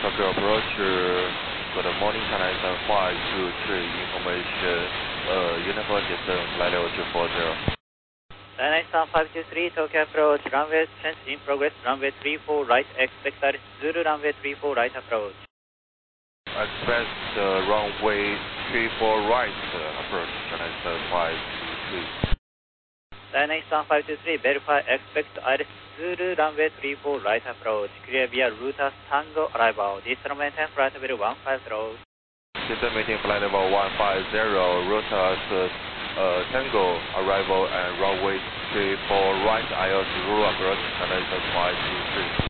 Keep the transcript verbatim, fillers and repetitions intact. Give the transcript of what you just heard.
Tokyo approach, good morning, China Eastern five two three, information, uh, uniform distance, flight level two four zero. China Eastern five two three, Tokyo approach, runway change in progress, runway three four right, expect Alice Zulu, runway three four right approach. Expect uh, runway three four right uh, approach, China Eastern five two three. China Eastern five two three, verify, expect Alice Zulu, runway three four right approach, clear via Router Tango arrival, distal maintain flight level one five zero. Distal maintain flight level one five zero, Router uh, Tango arrival and runway three four right, I O Zulu approach, China Eastern five two three.